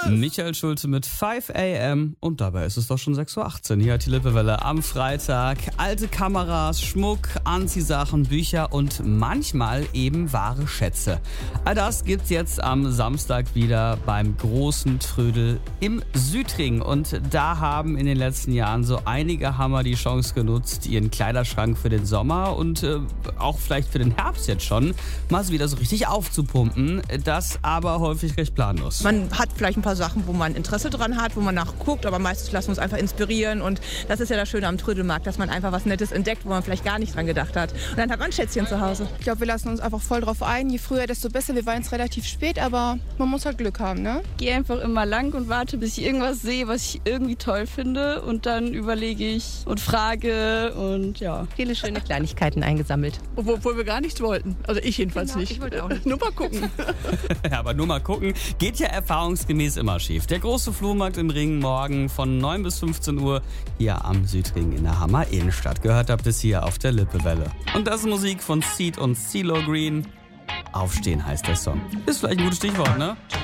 Michael Schulte mit 5 AM und dabei ist es doch schon 6.18 Uhr. Hier hat die Lippewelle am Freitag. Alte Kameras, Schmuck, Anziehsachen, Bücher und manchmal eben wahre Schätze. All das gibt's jetzt am Samstag wieder beim großen Trödel im Südring. Und da haben in den letzten Jahren so einige Hammer die Chance genutzt, ihren Kleiderschrank für den Sommer und auch vielleicht für den Herbst jetzt schon mal so wieder so richtig aufzupumpen. Das aber häufig recht planlos. Man hat vielleicht ein paar Sachen, wo man Interesse dran hat, wo man nachguckt, aber meistens lassen wir uns einfach inspirieren und das ist ja das Schöne am Trödelmarkt, dass man einfach was Nettes entdeckt, wo man vielleicht gar nicht dran gedacht hat. Und dann hat man ein Schätzchen zu Hause. Ich glaube, wir lassen uns einfach voll drauf ein. Je früher, desto besser. Wir waren jetzt relativ spät, aber man muss halt Glück haben, ne? Ich gehe einfach immer lang und warte, bis ich irgendwas sehe, was ich irgendwie toll finde und dann überlege ich und frage und ja. Viele schöne Kleinigkeiten eingesammelt. Obwohl wir gar nichts wollten. Also ich jedenfalls nicht. Ich wollte auch nicht. Nur mal gucken. Ja, aber nur mal gucken, geht ja erfahrungsgemäß immer schief. Der große Flohmarkt im Ring morgen von 9 bis 15 Uhr hier am Südring in der Hammer Innenstadt. Gehört habt es hier auf der Lippewelle. Und das ist Musik von Seed und CeeLo Green. Aufstehen heißt der Song. Ist vielleicht ein gutes Stichwort, ne?